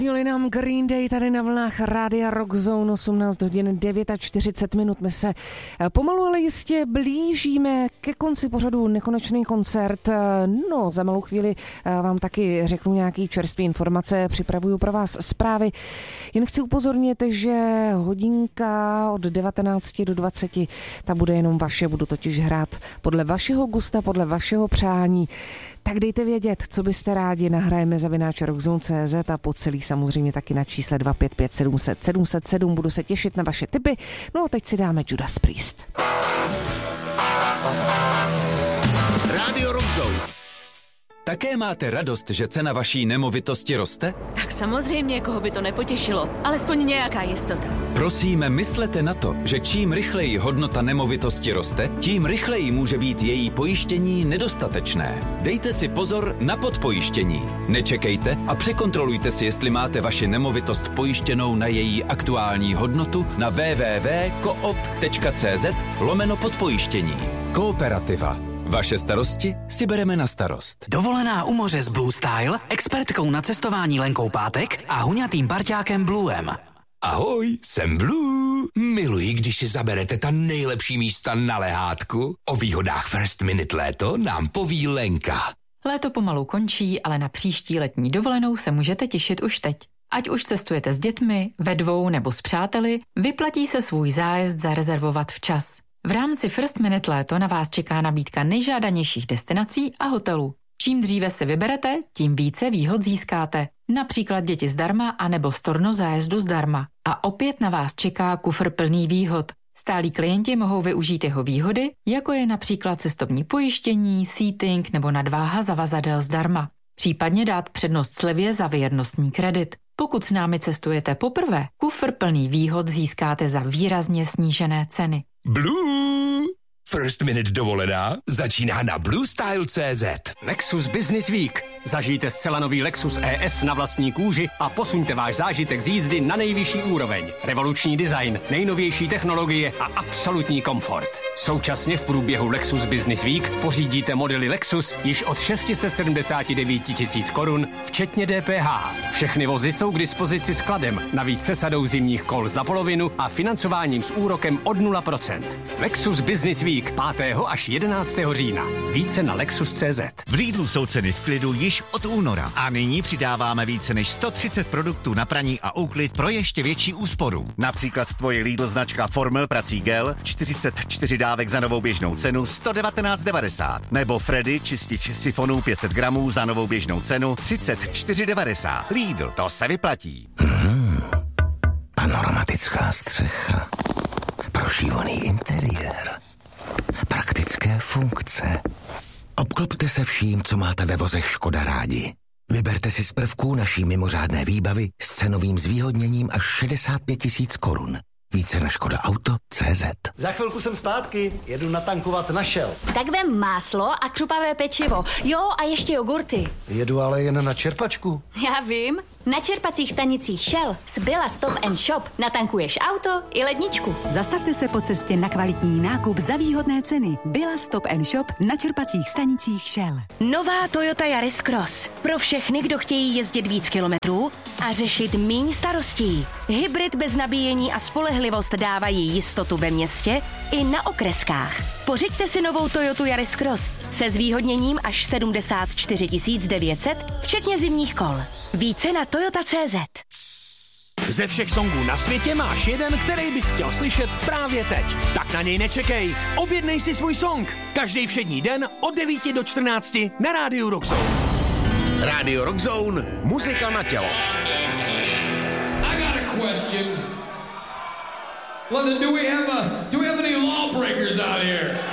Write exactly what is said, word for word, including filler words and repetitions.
Měli nám Green Day tady na vlnách Rádia Rock Zone, osmnáct hodin čtyřicet devět minut. My se pomalu, ale jistě blížíme ke konci pořadu Nekonečný koncert. No, za malou chvíli vám taky řeknu nějaký čerstvé informace, připravuju pro vás zprávy. Jen chci upozornit, že hodinka od devatenácti do dvaceti, ta bude jenom vaše, budu totiž hrát podle vašeho gusta, podle vašeho přání. Tak dejte vědět, co byste rádi, nahrajeme zavináč rockzone tečka cé zet a po celý samozřejmě taky na čísle dva pět pět sedm set sedm set sedm. Budu se těšit na vaše tipy. No a teď si dáme Judas Priest. Rádio Rock Zone. Také máte radost, že cena vaší nemovitosti roste? Tak samozřejmě, koho by to nepotěšilo. Alespoň nějaká jistota. Prosíme, myslete na to, že čím rychleji hodnota nemovitosti roste, tím rychleji může být její pojištění nedostatečné. Dejte si pozor na podpojištění. Nečekejte a překontrolujte si, jestli máte vaši nemovitost pojištěnou na její aktuální hodnotu na w w w tečka coop tečka cé zet lomeno podpojištění. Kooperativa. Vaše starosti si bereme na starost. Dovolená u moře s Blue Style, expertkou na cestování Lenkou Pátek a huňatým parťákem Bluem. Ahoj, jsem Blue. Miluji, když si zaberete ta nejlepší místa na lehátku. O výhodách First Minute léto nám poví Lenka. Léto pomalu končí, ale na příští letní dovolenou se můžete těšit už teď. Ať už cestujete s dětmi, ve dvou nebo s přáteli, vyplatí se svůj zájezd zarezervovat včas. V rámci First Minute léto na vás čeká nabídka nejžádanějších destinací a hotelů. Čím dříve si vyberete, tím více výhod získáte. Například děti zdarma anebo storno zájezdu zdarma. A opět na vás čeká kufr plný výhod. Stálí klienti mohou využít jeho výhody, jako je například cestovní pojištění, seating nebo nadváha zavazadel zdarma. Případně dát přednost slevě za věrnostní kredit. Pokud s námi cestujete poprvé, kufr plný výhod získáte za výrazně snížené ceny. Blue! First Minute dovolená začíná na blue style tečka cé zet. Lexus Business Week. Zažijte zcela nový Lexus E S na vlastní kůži a posuňte váš zážitek z jízdy na nejvyšší úroveň. Revoluční design, nejnovější technologie a absolutní komfort. Současně v průběhu Lexus Business Week pořídíte modely Lexus již od šest set sedmdesát devět tisíc korun, včetně D P H. Všechny vozy jsou k dispozici skladem, navíc se sadou zimních kol za polovinu a financováním s úrokem od nula procent. Lexus Business Week pátého až jedenáctého října. Více na lexus tečka cé zet. V Lidlu jsou ceny v klidu již od února a nyní přidáváme více než sto třicet produktů na praní a úklid pro ještě větší úsporu. Například tvoje Lidl značka Formel prací gel, čtyřicet čtyři dávek za novou běžnou cenu sto devatenáct devadesát. Nebo Freddy čistič sifonů pět set gramů za novou běžnou cenu třicet čtyři devadesát. Lidl, to se vyplatí. Hmm. Panoramatická střecha. Prošívaný interiér. Praktické funkce. Obklopte se vším, co máte ve vozech Škoda rádi. Vyberte si z prvků naší mimořádné výbavy s cenovým zvýhodněním až šedesát pět tisíc korun. Více na škoda auto tečka cé zet. Za chvilku jsem zpátky, jedu natankovat na Shell. Tak vem máslo a křupavé pečivo. Jo, a ještě jogurty. Jedu ale jen na čerpačku. Já vím. Na čerpacích stanicích Shell z Billa Stop and Shop natankuješ auto i ledničku. Zastavte se po cestě na kvalitní nákup za výhodné ceny. Billa Stop and Shop na čerpacích stanicích Shell. Nová Toyota Yaris Cross. Pro všechny, kdo chtějí jezdit víc kilometrů a řešit míň starostí. Hybrid bez nabíjení a spolehlivost dávají jistotu ve městě i na okreskách. Pořiďte si novou Toyotu Yaris Cross se zvýhodněním až sedmdesát čtyři tisíc devět set, včetně zimních kol. Více na toyota tečka cé zet. Ze všech songů na světě máš jeden, který bys chtěl slyšet právě teď. Tak na něj nečekej. Objednej si svůj song. Každý všední den od devíti do čtrnácti na Rádiu Rock Zone. Rádio Rock Zone, muzika na tělo. I got a question. London, do we have a do we have any lawbreakers out here?